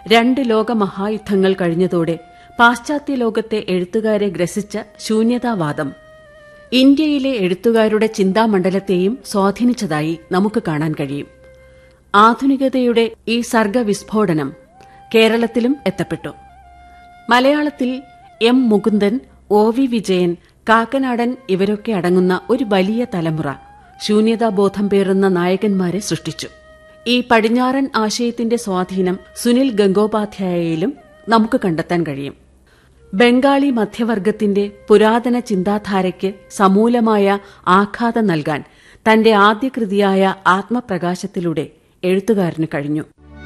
2 ലോകമഹായുദ്ധങ്ങൾ കഴിഞ്ഞതോടെ പാശ്ചാത്യ ലോകത്തെ എഴുത്തുകാരെ ഗ്രസിച്ച ശൂന്യതാവാദം ഇന്ത്യയിലെ എഴുത്തുകാരുടെ ചിന്താമണ്ഡലത്തെയും സ്വാധീനിച്ചതായി നമുക്ക് കാണാൻ കഴിയും. ആധുനികതയുടെ ഈ സർഗവിസ്ഫോടനം കേരളത്തിലും എത്തപ്പെട്ടു. മലയാളത്തിൽ M Mukundan, O V Vijayan, Kakkanadan ഇവരൊക്കെ അടങ്ങുന്ന ഒരു വലിയ തലമുറ ശൂന്യതാബോധം പേറുന്ന നായകന്മാരെ സൃഷ്ടിച്ചു. ഈ പടിഞ്ഞാറൻ ആശയത്തിന്റെ സ്വാധീനം സുനിൽ ഗംഗോപാധ്യായയിലും നമുക്ക് കണ്ടെത്താൻ കഴിയും. ബംഗാളി മധ്യവർഗത്തിന്റെ പുരാതന ചിന്താധാരയ്ക്ക് സമൂലമായ ആഘാതം നൽകാൻ തന്റെ ആദ്യ കൃതിയായ ആത്മപ്രകാശത്തിലൂടെ എഴുത്തുകാരന് കഴിഞ്ഞു.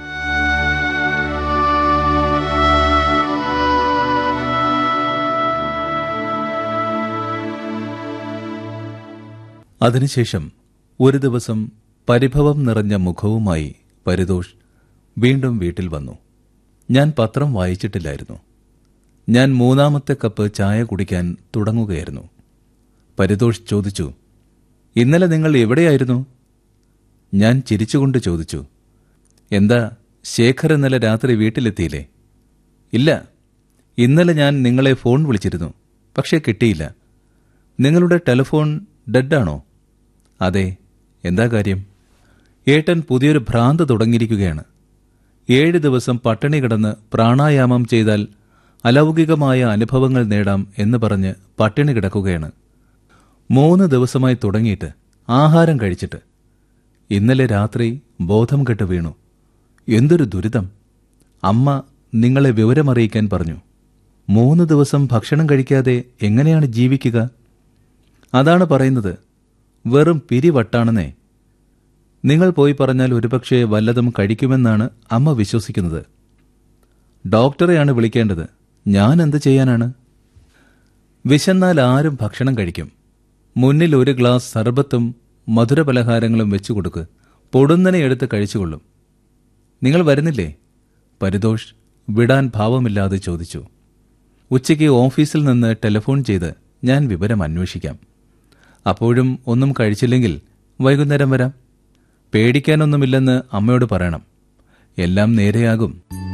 അതിനുശേഷം ഒരു ദിവസം പരിഭവം നിറഞ്ഞ മുഖവുമായി പരിതോഷ് വീണ്ടും വീട്ടിൽ വന്നു. ഞാൻ പത്രം വായിച്ചിട്ടില്ലായിരുന്നു. ഞാൻ 3ാമത്തെ കപ്പ് ചായ കുടിക്കാൻ തുടങ്ങുകയായിരുന്നു. പരിതോഷ് ചോദിച്ചു, ഇന്നലെ നിങ്ങൾ എവിടെയായിരുന്നു? ഞാൻ ചിരിച്ചുകൊണ്ട് ചോദിച്ചു, എന്താ ശേഖർ ഇന്നലെ രാത്രി വീട്ടിലെത്തിയില്ലേ? ഇല്ല, ഇന്നലെ ഞാൻ നിങ്ങളെ ഫോൺ വിളിച്ചിരുന്നു, പക്ഷേ കിട്ടിയില്ല. നിങ്ങളുടെ ടെലിഫോൺ ഡെഡാണോ? അതെ. എന്താ കാര്യം? ഏട്ടൻ പുതിയൊരു ഭ്രാന്ത് തുടങ്ങിയിരിക്കുകയാണ്. 7 ദിവസം പട്ടിണി കിടന്ന് പ്രാണായാമം ചെയ്താൽ അലൗകികമായ അനുഭവങ്ങൾ നേടാം എന്ന് പറഞ്ഞ് പട്ടിണി കിടക്കുകയാണ്. 3 ദിവസമായി തുടങ്ങിയിട്ട്, ആഹാരം കഴിച്ചിട്ട്. ഇന്നലെ രാത്രി ബോധം കെട്ട് വീണു. എന്തൊരു ദുരിതം! അമ്മ നിങ്ങളെ വിവരമറിയിക്കാൻ പറഞ്ഞു. 3 ദിവസം ഭക്ഷണം കഴിക്കാതെ എങ്ങനെയാണ് ജീവിക്കുക? അതാണ് പറയുന്നത്, വെറും പിരിവട്ടാണെന്നേ. നിങ്ങൾ പോയി പറഞ്ഞാൽ ഒരുപക്ഷെ വല്ലതും കഴിക്കുമെന്നാണ് അമ്മ വിശ്വസിക്കുന്നത്. ഡോക്ടറെയാണ് വിളിക്കേണ്ടത്. ഞാൻ എന്ത് ചെയ്യാനാണ്? വിശന്നാൽ ആരും ഭക്ഷണം കഴിക്കും. മുന്നിൽ ഒരു ഗ്ലാസ് സർബത്തും മധുരപലഹാരങ്ങളും വെച്ചുകൊടുക്ക്. പൊടുന്നനെ എടുത്ത് കഴിച്ചുകൊള്ളും. നിങ്ങൾ വരുന്നില്ലേ? പരിതോഷ് വിടാൻ ഭാവമില്ലാതെ ചോദിച്ചു. ഉച്ചയ്ക്ക് ഓഫീസിൽ നിന്ന് ടെലിഫോൺ ചെയ്ത് ഞാൻ വിവരം അന്വേഷിക്കാം. അപ്പോഴും ഒന്നും കഴിച്ചില്ലെങ്കിൽ വൈകുന്നേരം വരാം. പേടിക്കാനൊന്നുമില്ലെന്ന് അമ്മയോട് പറയണം. എല്ലാം നേരെയാകും.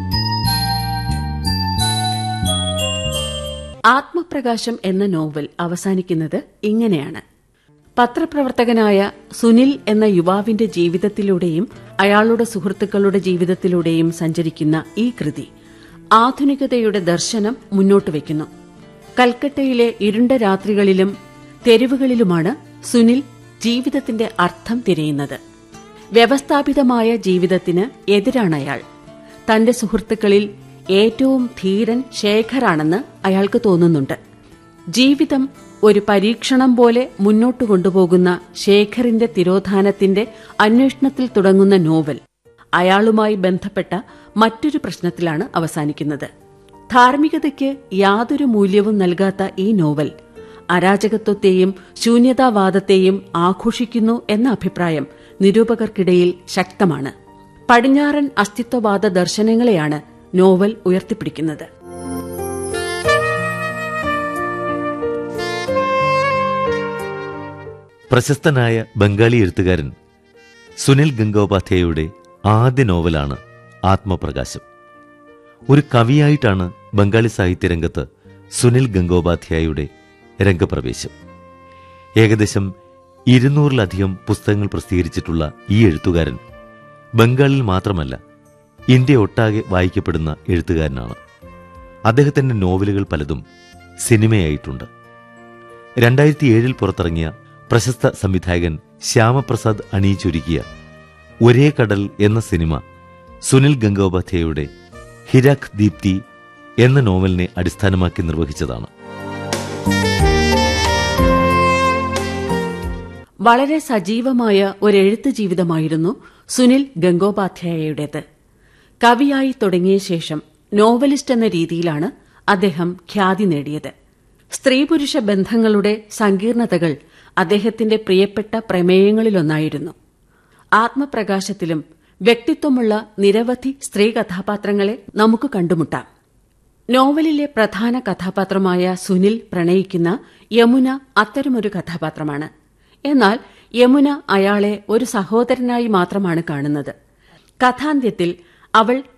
ആത്മപ്രകാശം എന്ന നോവൽ അവസാനിക്കുന്നത് ഇങ്ങനെയാണ്. പത്രപ്രവർത്തകനായ സുനിൽ എന്ന യുവാവിന്റെ ജീവിതത്തിലൂടെയും അയാളുടെ സുഹൃത്തുക്കളുടെ ജീവിതത്തിലൂടെയും സഞ്ചരിക്കുന്ന ഈ കൃതി ആധുനികതയുടെ ദർശനം മുന്നോട്ട് വയ്ക്കുന്നു. കൽക്കട്ടയിലെ ഇരുണ്ട രാത്രികളിലും തെരുവുകളിലുമാണ് സുനിൽ ജീവിതത്തിന്റെ അർത്ഥം തിരയുന്നത്. വ്യവസ്ഥാപിതമായ ജീവിതത്തിന് എതിരാണയാൾ. തന്റെ സുഹൃത്തുക്കളിൽ ഏറ്റവും ധീരൻ ശേഖറാണെന്ന് അയാൾക്ക് തോന്നുന്നുണ്ട്. ജീവിതം ഒരു പരീക്ഷണം പോലെ മുന്നോട്ടു കൊണ്ടുപോകുന്ന ശേഖറിന്റെ തിരോധാനത്തിന്റെ അന്വേഷണത്തിൽ തുടങ്ങുന്ന നോവൽ അയാളുമായി ബന്ധപ്പെട്ട മറ്റൊരു പ്രശ്നത്തിലാണ് അവസാനിക്കുന്നത്. ധാർമ്മികതയ്ക്ക് യാതൊരു മൂല്യവും നൽകാത്ത ഈ നോവൽ അരാജകത്വത്തെയും ശൂന്യതാവാദത്തെയും ആഘോഷിക്കുന്നു എന്ന അഭിപ്രായം നിരൂപകർക്കിടയിൽ ശക്തമാണ്. പടിഞ്ഞാറൻ അസ്തിത്വവാദ ദർശനങ്ങളെയാണ് നോവൽ ഉയർത്തിപ്പിടിക്കുന്നത്. പ്രശസ്തനായ ബംഗാളി എഴുത്തുകാരൻ സുനിൽ ഗംഗോപാധ്യായയുടെ ആദ്യ നോവലാണ് ആത്മപ്രകാശം. ഒരു കവിയായിട്ടാണ് ബംഗാളി സാഹിത്യരംഗത്ത് സുനിൽ ഗംഗോപാധ്യായയുടെ രംഗപ്രവേശം. ഏകദേശം 200-ലധികം പുസ്തകങ്ങൾ പ്രസിദ്ധീകരിച്ചിട്ടുള്ള ഈ എഴുത്തുകാരൻ ബംഗാളിൽ മാത്രമല്ല ഇന്ത്യ ഒട്ടാകെ വായിക്കപ്പെടുന്ന എഴുത്തുകാരനാണ്. അദ്ദേഹത്തിന്റെ നോവലുകൾ പലതും സിനിമയായിട്ടുണ്ട്. 2007 പുറത്തിറങ്ങിയ പ്രശസ്ത സംവിധായകൻ ശ്യാമപ്രസാദ് അണിയിച്ചൊരുക്കിയ ഒരേ കടൽ എന്ന സിനിമ സുനിൽ ഗംഗോപാധ്യായയുടെ ഹിരാക് ദീപ്തി എന്ന നോവലിനെ അടിസ്ഥാനമാക്കി നിർവഹിച്ചതാണ്. വളരെ സജീവമായ ഒരെഴുത്ത് ജീവിതമായിരുന്നു സുനിൽ ഗംഗോപാധ്യായയുടേത്. കവിയായി തുടങ്ങിയ ശേഷം നോവലിസ്റ്റ് എന്ന രീതിയിലാണ് അദ്ദേഹം ഖ്യാതി നേടിയത്. സ്ത്രീ പുരുഷ ബന്ധങ്ങളുടെ സങ്കീർണതകൾ അദ്ദേഹത്തിന്റെ പ്രിയപ്പെട്ട പ്രമേയങ്ങളിലൊന്നായിരുന്നു. ആത്മപ്രകാശത്തിലും വ്യക്തിത്വമുള്ള നിരവധി സ്ത്രീ കഥാപാത്രങ്ങളെ നമുക്ക് കണ്ടുമുട്ടാം. നോവലിലെ പ്രധാന കഥാപാത്രമായ സുനിൽ പ്രണയിക്കുന്ന യമുന അത്തരമൊരു കഥാപാത്രമാണ്. എന്നാൽ യമുന അയാളെ ഒരു സഹോദരനായി മാത്രമാണ് കാണുന്നത്. കഥാന്ത്യത്തിൽ അവൾ